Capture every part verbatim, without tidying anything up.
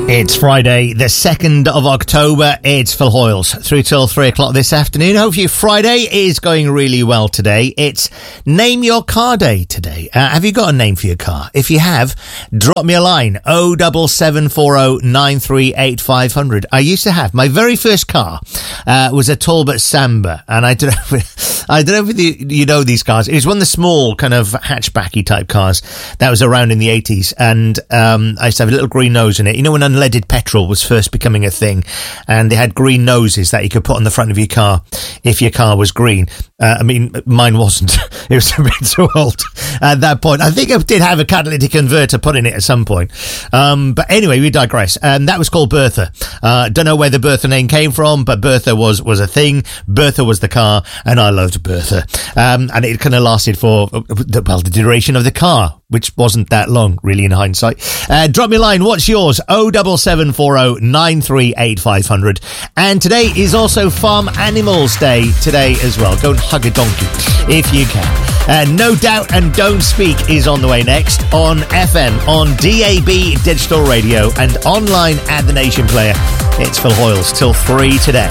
It's Friday, the second of October. It's Phil Hoyles through till three o'clock this afternoon. Hope your Friday is going really well today. It's Name Your Car Day today. Uh, have you got a name for your car? If you have, drop me a line, oh seven seven four oh nine three eight five hundred. I used to have, my very first car uh, was a Talbot Samba, and I don't know if, I don't know if you, you know these cars. It was one of the small kind of hatchbacky type cars that was around in the eighties, and um, I used to have a little green nose in it. You know when unleaded petrol was first becoming a thing, and they had green noses that you could put on the front of your car if your car was green. Uh, I mean, mine wasn't. It was a bit too old at that point. I think I did have a catalytic converter put in it at some point. Um, but anyway, we digress. And that was called Bertha. Uh, don't know where the Bertha name came from, but Bertha was, was a thing. Bertha was the car, and I loved Bertha. Um, and it kind of lasted for, well, the duration of the car, which wasn't that long, really, in hindsight. Uh, drop me a line. What's yours? oh seven seven four oh nine three eight five hundred. And today is also Farm Animals Day today as well. Go and hug a donkey if you can. Uh, No Doubt and Don't Speak is on the way next on F M, on D A B Digital Radio, and online at The Nation Player. It's Phil Hoyles till three today.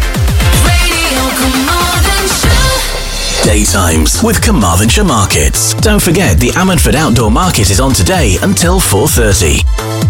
Daytimes with Carmarthenshire Markets. Don't forget the Ammanford Outdoor Market is on today until four thirty.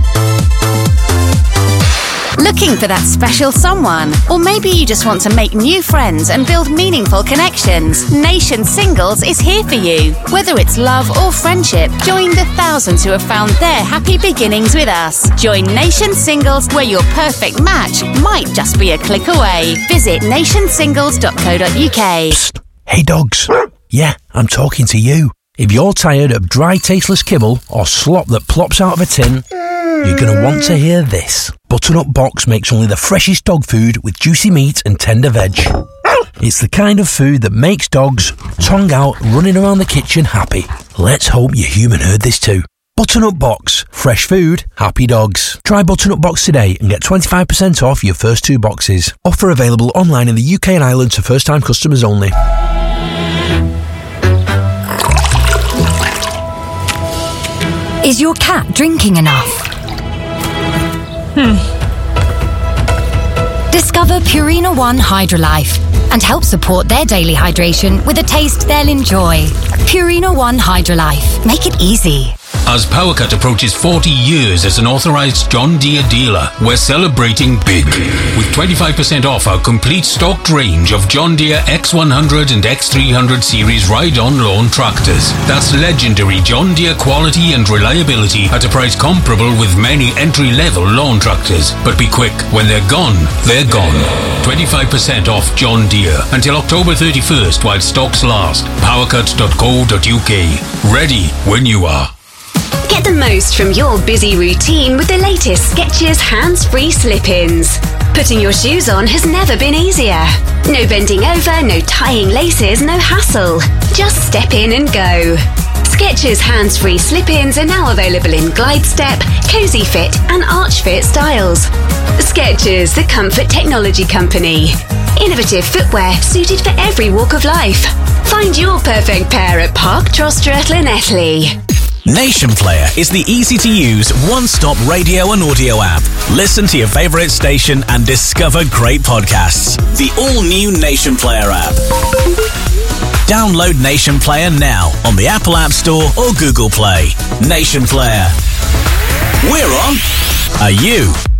Looking for that special someone? Or maybe you just want to make new friends and build meaningful connections? Nation Singles is here for you. Whether it's love or friendship, join the thousands who have found their happy beginnings with us. Join Nation Singles, where your perfect match might just be a click away. Visit nation singles dot co dot uk. Psst. Hey dogs. Yeah, I'm talking to you. If you're tired of dry, tasteless kibble or slop that plops out of a tin, you're going to want to hear this. Butternut Box makes only the freshest dog food with juicy meat and tender veg. It's the kind of food that makes dogs, tongue out, running around the kitchen happy. Let's hope your human heard this too. Butternut Box. Fresh food, happy dogs. Try Butternut Box today and get twenty-five percent off your first two boxes. Offer available online in the U K and Ireland to first-time customers only. Is your cat drinking enough? Hmm. Discover Purina One Hydrolife and help support their daily hydration with a taste they'll enjoy. Purina One Hydrolife. Make it easy. As PowerCut approaches forty years as an authorised John Deere dealer, we're celebrating big with twenty-five percent off our complete stocked range of John Deere X one hundred and X three hundred series ride-on lawn tractors. That's legendary John Deere quality and reliability at a price comparable with many entry-level lawn tractors. But be quick, when they're gone, they're gone. twenty-five percent off John Deere until October thirty-first while stocks last. powercut dot co dot uk. Ready when you are. Get the most from your busy routine with the latest Skechers hands-free slip-ins. Putting your shoes on has never been easier. No bending over, no tying laces, no hassle. Just step in and go. Skechers hands-free slip-ins are now available in Glide Step, Cozy Fit and Arch Fit styles. Skechers, the comfort technology company. Innovative footwear suited for every walk of life. Find your perfect pair at Park Trostre Llanelli. Nation Player is the easy-to-use, one-stop radio and audio app. Listen to your favourite station and discover great podcasts. The all-new Nation Player app. Download Nation Player now on the Apple App Store or Google Play. Nation Player. We're on. Are you?